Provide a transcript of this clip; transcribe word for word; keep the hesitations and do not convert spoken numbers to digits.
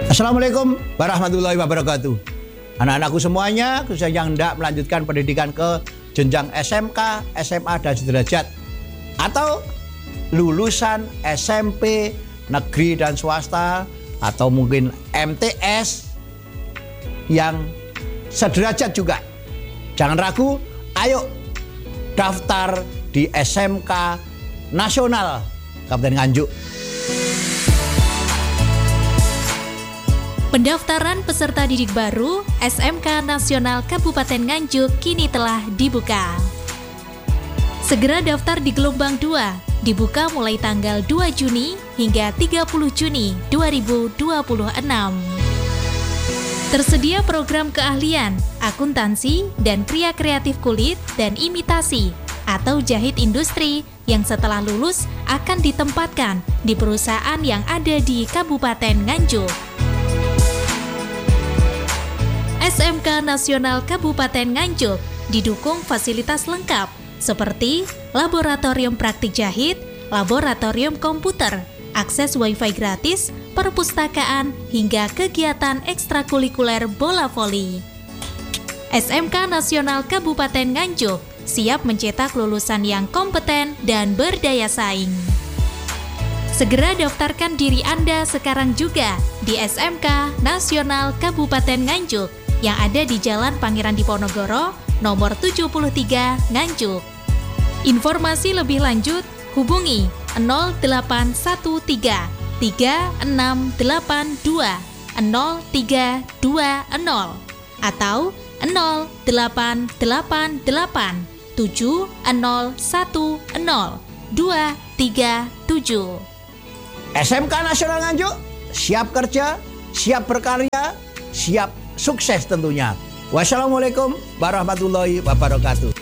Assalamualaikum warahmatullahi wabarakatuh. Anak-anakku semuanya, khususnya yang hendak melanjutkan pendidikan ke jenjang S M K, S M A dan sederajat, atau lulusan S M P negeri dan swasta, atau mungkin M T S yang sederajat juga. Jangan ragu, ayo daftar di S M K Nasional Kabupaten Nganjuk. Pendaftaran peserta didik baru S M K Nasional Kabupaten Nganjuk kini telah dibuka. Segera daftar di gelombang dua, dibuka mulai tanggal dua Juni hingga tiga puluh Juni dua ribu dua puluh enam. Tersedia program keahlian, akuntansi, dan kria kreatif kulit dan imitasi atau jahit industri yang setelah lulus akan ditempatkan di perusahaan yang ada di Kabupaten Nganjuk. S M K Nasional Kabupaten Nganjuk didukung fasilitas lengkap seperti laboratorium praktik jahit, laboratorium komputer, akses wifi gratis, perpustakaan, hingga kegiatan ekstrakurikuler bola voli. S M K Nasional Kabupaten Nganjuk siap mencetak lulusan yang kompeten dan berdaya saing. Segera daftarkan diri Anda sekarang juga di S M K Nasional Kabupaten Nganjuk yang ada di Jalan Pangeran Diponegoro, nomor tujuh puluh tiga, Nganjuk. Informasi lebih lanjut, hubungi nol delapan satu tiga, tiga enam delapan dua, nol tiga dua nol atau nol delapan delapan delapan, tujuh nol satu nol, dua tiga tujuh. S M K Nasional Nganjuk, siap kerja, siap berkarya, siap sukses tentunya. Wassalamualaikum warahmatullahi wabarakatuh.